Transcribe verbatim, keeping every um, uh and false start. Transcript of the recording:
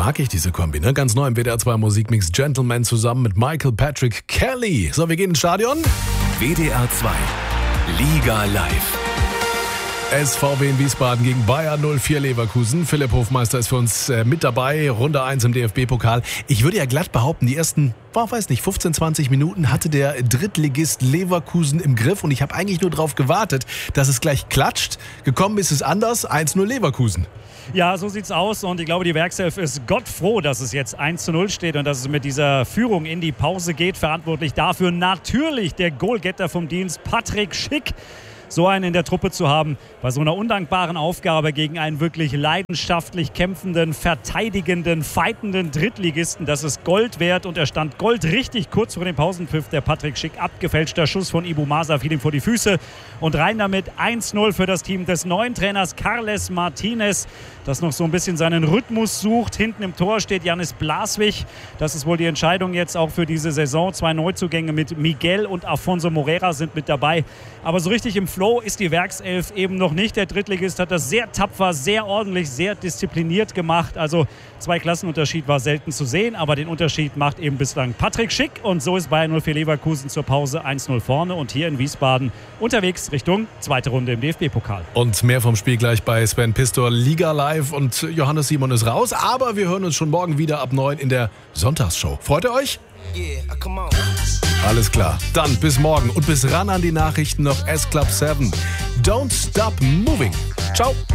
mag ich diese Kombi, ne? Ganz neu im W D R zwei Musikmix Gentleman zusammen mit Michael Patrick Kelly. So, wir gehen ins Stadion. W D R zwei Liga live. S V W in Wiesbaden gegen Bayer null vier Leverkusen. Philipp Hofmeister ist für uns äh, mit dabei. Runde eins im D F B-Pokal. Ich würde ja glatt behaupten, die ersten, oh, weiß nicht, fünfzehn, zwanzig Minuten hatte der Drittligist Leverkusen im Griff. Und ich habe eigentlich nur darauf gewartet, dass es gleich klatscht. Gekommen ist es anders. eins null Leverkusen. Ja, so sieht's aus und ich glaube, die Werkself ist Gott froh, dass es jetzt eins zu null steht und dass es mit dieser Führung in die Pause geht. Verantwortlich dafür natürlich der Goalgetter vom Dienst, Patrick Schick. So einen in der Truppe zu haben, bei so einer undankbaren Aufgabe gegen einen wirklich leidenschaftlich kämpfenden, verteidigenden, fightenden Drittligisten, das ist Gold wert und er stand Gold richtig kurz vor dem Pausenpfiff. Der Patrick Schick, abgefälschter Schuss von Ibu Masa, fiel ihm vor die Füße und rein damit eins null für das Team des neuen Trainers Carles Martinez, das noch so ein bisschen seinen Rhythmus sucht. Hinten im Tor steht Janis Blaswig. Das ist wohl die Entscheidung jetzt auch für diese Saison. Zwei Neuzugänge mit Miguel und Afonso Moreira sind mit dabei. Aber so richtig im Flow ist die Werkself eben noch nicht. Der Drittligist hat das sehr tapfer, sehr ordentlich, sehr diszipliniert gemacht. Also zwei Klassenunterschied war selten zu sehen, aber den Unterschied macht eben bislang Patrick Schick. Und so ist Bayer null vier Leverkusen zur Pause eins null vorne und hier in Wiesbaden unterwegs Richtung zweite Runde im D F B-Pokal. Und mehr vom Spiel gleich bei Sven Pistor, Liga Live, und Johannes Simon ist raus. Aber wir hören uns schon morgen wieder ab neun in der Sonntagsshow. Freut ihr euch? Yeah, come on. Alles klar. Dann bis morgen und bis ran an die Nachrichten noch S Club sieben. Don't stop moving. Ciao.